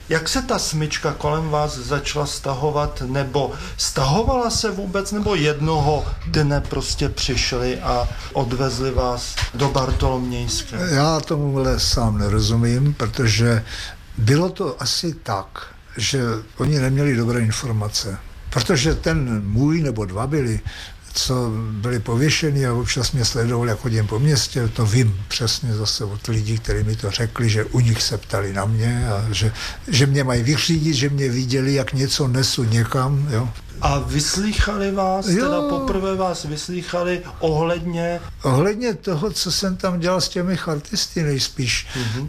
Jak se ta smyčka kolem vás začala stahovat, nebo stahovala se vůbec, nebo jednoho dne prostě přišli a odvezli vás do Bartolomějska? Já tomu sám nerozumím, protože bylo to asi tak, že oni neměli dobré informace. Protože ten můj nebo dva byli, co byli pověšení a občas mě sledovali, jak chodím po městě, to vím přesně zase od lidí, kteří mi to řekli, že u nich se ptali na mě a že mě mají vyřídit, že mě viděli, jak něco nesu někam. Jo. A vyslýchali vás, teda poprvé vás vyslýchali ohledně toho, co jsem tam dělal s těmi chartisty nejspíš.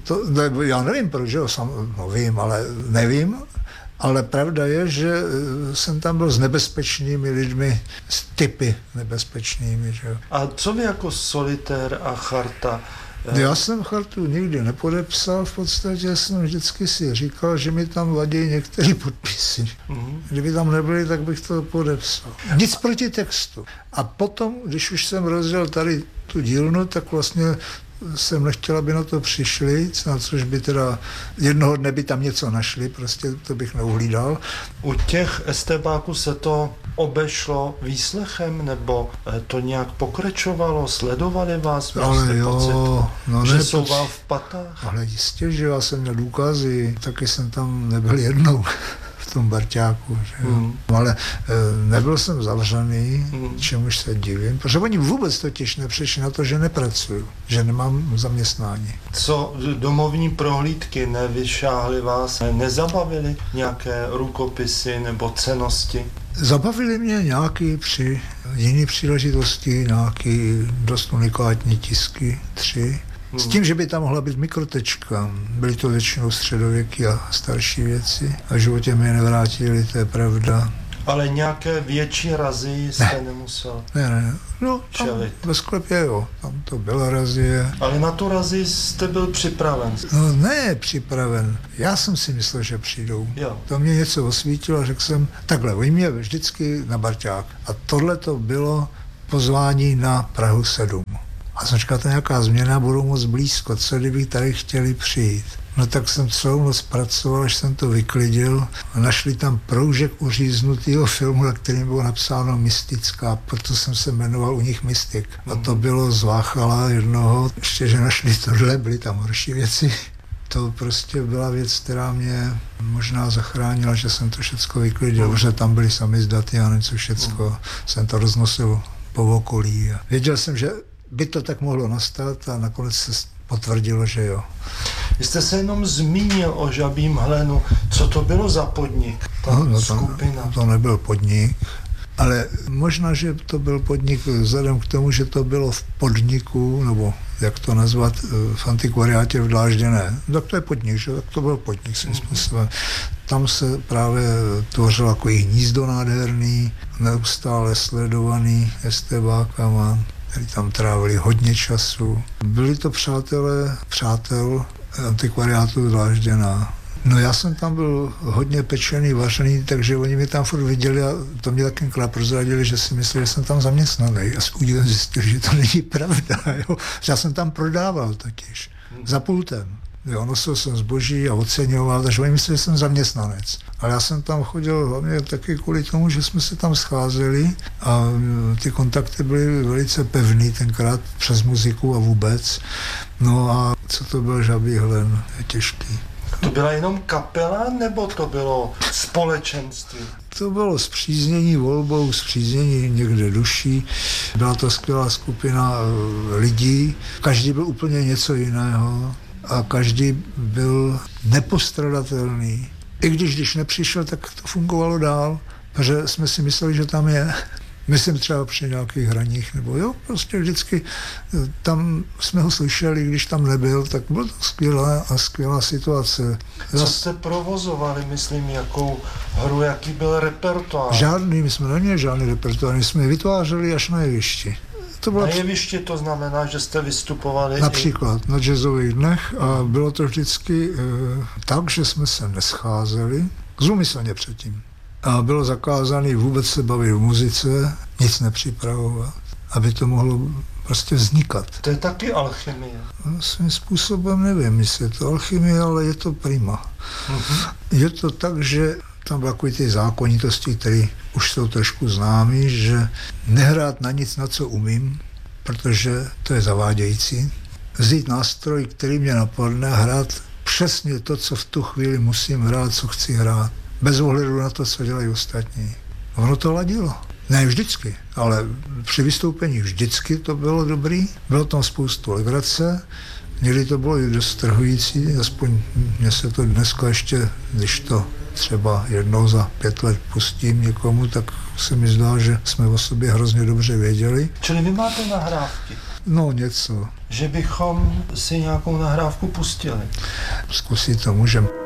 Já nevím, proč, vím, ale nevím. Ale pravda je, že jsem tam byl s nebezpečnými lidmi, s typy nebezpečnými. Že? A co vy jako solitér a charta? Já jsem chartu nikdy nepodepsal, v podstatě jsem vždycky si říkal, že mi tam vadí některé podpisy. Kdyby tam nebyly, tak bych to podepsal. Nic proti textu. A potom, když už jsem rozdělal tady tu dílnu, tak vlastně jsem nechtěl, aby na to přišli, na což by teda jednoho dne by tam něco našli, prostě to bych neuhlídal. U těch estébáků se to obešlo výslechem, nebo to nějak pokračovalo, sledovali vás? Ale jo, že jsou vám v patách? Ale jistě, že já jsem měl důkazy, taky jsem tam nebyl jednou v tom Barťáku, že jo. Ale nebyl jsem zavřený, čemuž se divím, protože oni vůbec totiž nepřišli na to, že nepracuju, že nemám zaměstnání. Co domovní prohlídky nevyšáhly vás, nezabavily nějaké rukopisy nebo cennosti? Zabavili mě nějaký při jiné příležitosti, nějaký dost unikátní tisky, 3. S tím, že by tam mohla být mikrotečka. Byly to většinou středověky a starší věci. A v životě mi je nevrátili, to je pravda. Ale nějaké větší razy jste nemusel No, tam ve sklepě, jo. Tam to byla razie. Ale na tu razi jste byl připraven? No ne připraven. Já jsem si myslel, že přijdou. Jo. To mě něco osvítilo a řekl jsem, takhle, oni mě vždycky na Barťák. A tohle to bylo pozvání na Prahu 7. A jsem říkal, to je nějaká změna, budou moc blízko, co kdyby tady chtěli přijít. No tak jsem celou noc pracoval, až jsem to vyklidil. Našli tam proužek uříznutýho filmu, na kterým bylo napsáno Mystická, proto jsem se jmenoval u nich Mystik. A to bylo z Váchala jednoho, ještě že našli tohle, byly tam horší věci. To prostě byla věc, která mě možná zachránila, že jsem to všecko vyklidil, protože tam byly samizdaty a něco všecko. Jsem to roznosil po okolí. A věděl jsem, že by to tak mohlo nastat a nakonec se potvrdilo, že jo. Vy jste se jenom zmínil o Žabím Hlenu. Co to bylo za podnik, ta skupina? To nebyl podnik, ale možná, že to byl podnik vzhledem k tomu, že to bylo v podniku, nebo jak to nazvat, v antikvariátě v Dláždě, ne. Tak to je podnik, že? Tak to byl podnik svým způsobem. Tam se právě tvořilo jako hnízdo nádherný, neustále sledovaný estébákama, který tam trávili hodně času. Byli to přátel antikvariátu Dlážděná. No já jsem tam byl hodně pečený, vařený, takže oni mě tam furt viděli a to mě taky prozradili, že si mysleli, že jsem tam zaměstnaný. A s údivem zjistili, že to není pravda. Jo? Že já jsem tam prodával totiž. Za pultem. Jo, nosil jsem zboží a oceňoval, takže oni mysleli, že jsem zaměstnanec. Ale já jsem tam chodil hlavně taky kvůli tomu, že jsme se tam scházeli a ty kontakty byly velice pevný tenkrát přes muziku a vůbec. No a co to byl Žabý Hlen, je těžký. To byla jenom kapela, nebo to bylo společenství? To bylo spříznění volbou, spříznění někde duší. Byla to skvělá skupina lidí, každý byl úplně něco jiného a každý byl nepostradatelný. I když nepřišel, tak to fungovalo dál, protože jsme si mysleli, že tam je. Myslím třeba při nějakých hraních, nebo jo, prostě vždycky tam jsme ho slyšeli, když tam nebyl, tak byla to skvělá situace. Co jste provozovali, myslím, jakou hru, jaký byl repertoár? Žádný, my jsme neměli žádný repertoár, my jsme je vytvářeli až na jevišti. Na jevišti to znamená, že jste vystupovali například na jazzových dnech a bylo to vždycky tak, že jsme se nescházeli, zúmyslně předtím. A bylo zakázané vůbec se bavit o muzice, nic nepřipravovat, aby to mohlo prostě vznikat. To je taky alchymie. Svým způsobem nevím, jestli je to alchymie, ale je to prima. Je to tak, že tam byly takové ty zákonitosti, které už jsou trošku známé, že nehrát na nic, na co umím, protože to je zavádějící. Vzít nástroj, který mě napadne, hrát přesně to, co v tu chvíli musím hrát, co chci hrát. Bez ohledu na to, co dělají ostatní. Ono to ladilo. Ne vždycky, ale při vystoupení vždycky to bylo dobrý. Bylo tam spoustu legrace, někdy to bylo i dost trhující, aspoň mně se to dneska ještě, když to třeba jednou za 5 let pustím někomu, tak se mi zdá, že jsme o sobě hrozně dobře věděli. Čili vy máte nahrávky? No něco. Že bychom si nějakou nahrávku pustili? Zkusit to můžeme.